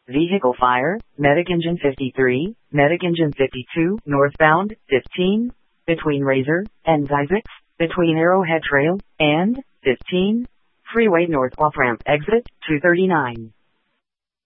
Vehicle fire, medic engine 53, medic engine 52, northbound, 15, between Razor and Isaacs, between Arrowhead Trail and 15, freeway north off-ramp exit 239.